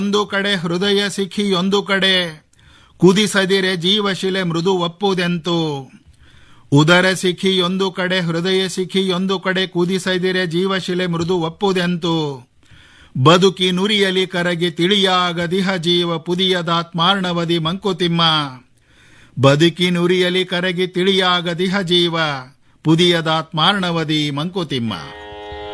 ಒಂದು ಕಡೆ ಹೃದಯ ಸಿಖಿಯೊಂದು ಕಡೆ, ಕುದಿಸದಿರೆ ಜೀವಶಿಲೆ ಮೃದು ಒಪ್ಪುದೆಂತು. ಉದರ ಸಿಖಿಯೊಂದು ಕಡೆ ಹೃದಯ ಸಿಖಿಯೊಂದು ಕಡೆ, ಕುದಿಸದಿರೆ ಜೀವಶಿಲೆ ಮೃದು ಒಪ್ಪುದೆಂತು. ಬದುಕಿ ನುರಿಯಲಿ ಕರಗಿ ತಿಳಿಯಾಗದಿಹ ಜೀವ ಪುದಿಯದಾತ್ಮಾರ್ಣವದಿ ಮಂಕುತಿಮ್ಮ. ಬದುಕಿ ನುರಿಯಲಿ ಕರಗಿ ತಿಳಿಯಾಗದಿಹ ಜೀವ ಪುದಿಯದಾತ್ಮಾರ್ಣವದಿ ಮಂಕುತಿಮ್ಮ.